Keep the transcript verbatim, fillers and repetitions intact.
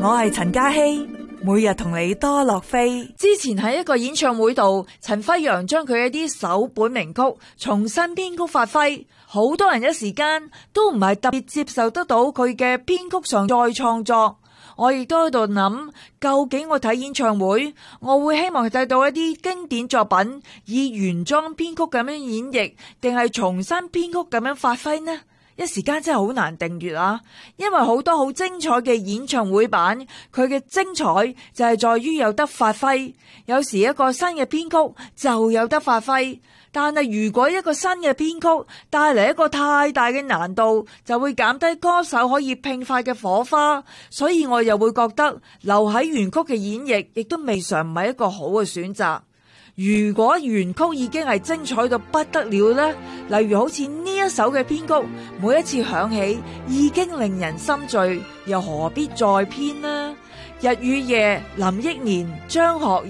我係陳嘉希，每日同你多樂飛。之前喺一個演唱會度，陳輝陽將佢一啲首本名曲重新編曲發揮，好多人一時間都唔係特別接受得到佢嘅編曲上再創作。我亦都喺度諗，究竟我睇演唱會，我會希望睇到一啲經典作品以原裝編曲咁樣演繹，定係重新編曲咁樣發揮呢？一時間真係好難定奪啊！因為好多好精彩嘅演唱會版，佢嘅精彩就係在於有得發揮。有時一個新嘅編曲就有得發揮，但係如果一個新嘅編曲帶嚟一個太大嘅難度，就會減低歌手可以迸發嘅火花。所以我又會覺得留喺原曲嘅演繹，亦都未嘗唔係一個好嘅選擇。如果原曲已經係精彩到不得了呢，例如好似呢一首嘅編曲，每一次響起已經令人心醉，又何必再編呢？日與夜，林憶蓮、張學